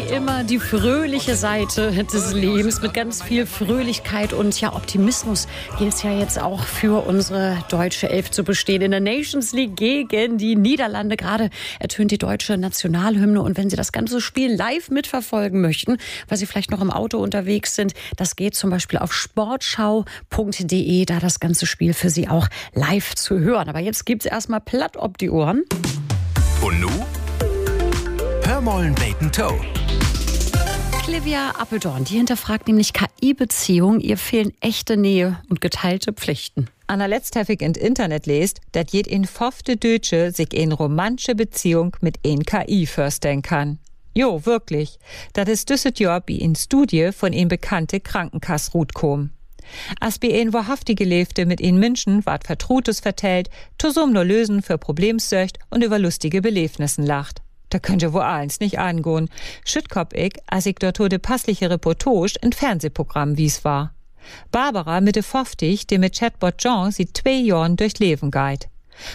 immer die fröhliche Seite des Lebens mit ganz viel Fröhlichkeit und ja, Optimismus gilt es ja jetzt auch für unsere deutsche Elf zu bestehen. In der Nations League gegen die Niederlande gerade ertönt die deutsche Nationalhymne und wenn Sie das ganze Spiel live mitverfolgen möchten, weil Sie vielleicht noch im Auto unterwegs sind, das geht zum Beispiel auf sportschau.de, da das ganze Spiel für Sie auch live zu hören. Aber jetzt gibt's erstmal platt ob die Ohren. Und nu? Hör mollen Bacon Toe. Clivia Appeldorn, die hinterfragt nämlich KI-Beziehungen. Ihr fehlen echte Nähe und geteilte Pflichten. Anna letzthäufig in Internet lest, dat jed in fofte Deutsche sich in romantische Beziehung mit en KI vorstellen kann. Jo, wirklich. Das ist düsset Jahr wie in Studie von en bekannte Krankenkassrut kom. As bi en wahrhaftige Lebte mit en Menschen ward Vertrutes vertellt, tosum no lösen für Problemsöcht und über lustige Belebnissen lacht. Da könnt ihr wohl eins nicht angehen. Schüttkop ich, als ich dort de passliche Reportage in Fernsehprogramm wie's war. Barbara Mitte 50, die mit Chatbot Jean sie 2 Jahren durch Leben geht.